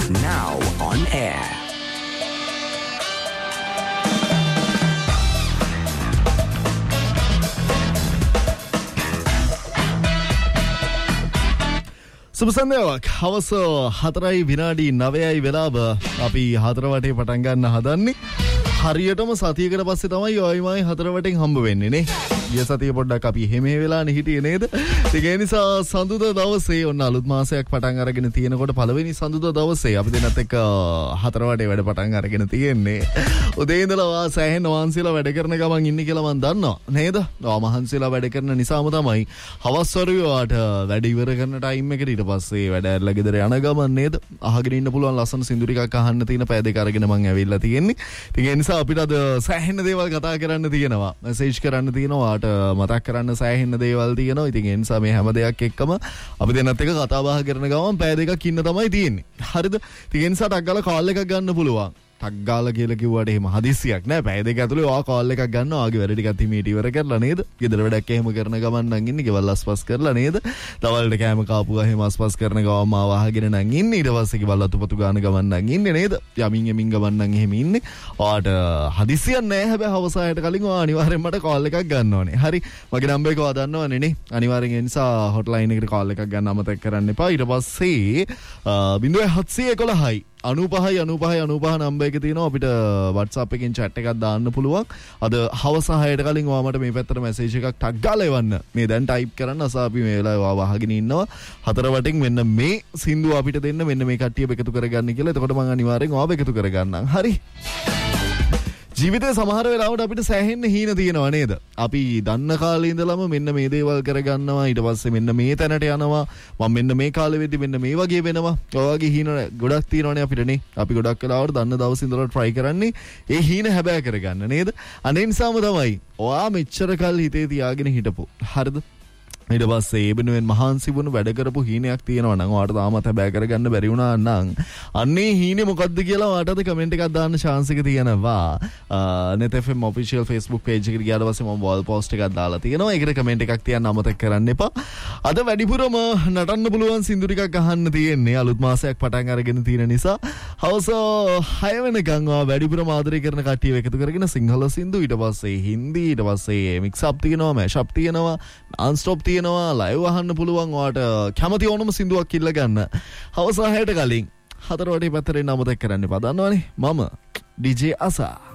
Now on air. සුබසන්දේවක් හවස 4:09 වෙලාව අපි 4 වටේ පටන් ගන්න හදන්නේ. හරියටම සතියකට පස්සේ තමයි ඔයමයි 4 වටෙන් හම්බ වෙන්නේ නේ. ගිය සතිය පොඩ්ඩක් අපි එහෙම වෙලානේ හිටියේ නේද? ඒ නිසා සඳුදා දවසේ ඔන්න අලුත් මාසයක් පටන් අරගෙන තියෙනකොට පළවෙනි සඳුදා දවසේ අපි දෙන්නත් එක්ක 4 වටේ වැඩ පටන් අරගෙන තියෙන්නේ. උදේ ඉඳලා සෑහෙන වහන්සියලා වැඩ කරන ගමන් ඉන්නේ කියලා මම දන්නවා නේද? මහන්සියලා වැඩ කරන නිසාම තමයි හවස් වරුවට වැඩ ඉවර කරන ටයිම් එකට ඊට පස්සේ වැඩ ඇරලා ගෙදර යන ගමන් නේද? අහගෙන ඉන්න පුළුවන් ලස්සන සින්දු ටිකක් අහන්න තියෙන පැය දෙක අරගෙන මම ඇවිල්ලා තියෙන්නේ. ඒ නිසා අපිට අද සෑහෙන දේවල් කතා කරන්න තියෙනවා. මෙසේජ් කරන්න තියෙනවා. මතක් කරන්න සෑහෙන දේවල් තියෙනවා. ඉතින් ඒ නිසා මේ හැම දෙයක් එක්කම අපි දෙන්නත් එක කතා බහ කරන ගමන් පැය දෙකක් ඉන්න තමයි තියෙන්නේ. හරිද? ඉතින් ඒ නිසා ටක් ගාලා කෝල් එකක් ගන්න පුළුවන්. ටක් ගාලා කියලා කිව්වට එහෙම හදිස්සියක් නෑ. පැය දෙක ඇතුලේ ඔයා කෝල් එකක් ගන්නවා. ආගේ වැඩ ටිකක් හිමීට ඉවර කරලා නේද? ගෙදර වැඩක් එහෙම කරන ගමන් නම් ඉන්නේ. ගෙවල් අස්පස් කරලා නේද? දවල්ට කෑම කාපුවා එහෙම අස්පස් කරන ගමන් ආව අහගෙන නම් ඉන්නේ. ඊට පස්සේ ගෙවල් අතුපතු ගාන ගමන් නම් ඉන්නේ නේද? යමින් ගමන් නම් එහෙම ඉන්නේ. ඔයාට හදිස්සියක් නෑ. හැබැයි හවස 6ට කලින් ඔයා අනිවාර්යෙන් මට කෝල් එකක් ගන්න ඕනේ. හරි. මගේ නම්බර් එක ඔයා දන්නවනේ නේ. අනිවාර්යෙන් ඒ නිසා හොට්ලයින් එකට කෝල් එකක් ගන්න අමතක කරන්න එපා. ඊට පස්සේ 0711යි 95 නම්බර් එක තියෙනවා. අපිට WhatsApp එකෙන් chat එකක් දාන්න පුළුවන්. අද හවස 6ට කලින් ඔයා මට මේ පැත්තට මැසේජ් එකක් ටක් ගාලා එවන්න. මේ දැන් ටයිප් කරන්න අසා අපි මේ වෙලාවේ ඔයා වහගෙන ඉන්නවා. 4 වටින් මෙන්න මේ සින්දුව අපිට දෙන්න මෙන්න මේ කට්ටිය එකතු කරගන්න කියලා. එතකොට මම අනිවාර්යෙන් ඔයාව එකතු කරගන්නම්. හරි. ජීවිතේ සමහර වෙලාවට අපිට සෑහෙන්න හීන තියෙනවා නේද? අපි දන්න කාලේ ඉඳලම මෙන්න මේ දේවල් කරගන්නවා. ඊට පස්සේ මෙන්න මේ තැනට යනවා. මම මෙන්න මේ කාලෙ වෙද්දි මෙන්න මේ වගේ වෙනවා. ඔය වගේ හීන ගොඩක් තියෙනවානේ අපිට නේ. අපි ගොඩක් වෙලාවට දන්න දවස් ඉඳලා try කරන්නේ ඒ හීන හැබෑ කරගන්න නේද? අනේ නිසාම තමයි ඔයා මෙච්චර කල් හිතේ තියාගෙන හිටපො. හරිද? ඊට පස්සේ ඒ වෙනුවෙන් මහන්සි වුණු වැඩ කරපු හීනයක් තියෙනවා නම් ඔයාට තාමත් හැබෑ කරගන්න බැරි වුණා නම් අන්නේ හීනේ මොකද්ද කියලා ඔයාට අද කමෙන්ට් එකක් දාන්න chance එක තියෙනවා. net fm official Facebook page එකට ගියාට පස්සේ මම wall post එකක් දාලා තියෙනවා. ඒකට කමෙන්ට් එකක් තියන්න අමතක කරන්න එපා. අද වැඩිපුරම නටන්න පුළුවන් සින්දු ටිකක් අහන්න තියෙන්නේ. අලුත් මාසයක් පටන් අරගෙන තියෙන නිසා හවස 6 වෙනකන් ඔයා වැඩිපුරම ආදරය කරන කට්ටියව එකතු කරගෙන සිංහල සින්දු ඊට පස්සේ හින්දි ඊට පස්සේ mix up තියෙනවා mash up තියෙනවා non stop තියෙනවා ලයිව් අහන්න පුළුවන්. ඔයාට කැමති ඕනම සින්දුවක් ඉල්ල ගන්න. හවස 6ට කලින් 4 වටේ පැත්තට එන්න අමතක කරන්න එපා. දන්නවනේ මම DJ අසා.